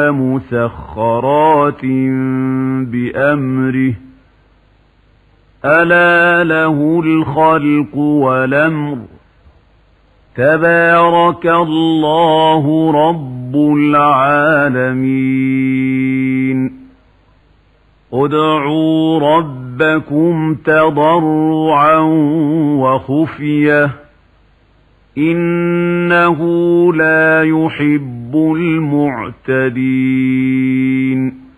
مسخرات بأمره ألا له الخلق والأمر تبارك الله رب العالمين ادعوا ربكم تضرعا وخفية إنه لا يحب المعتدين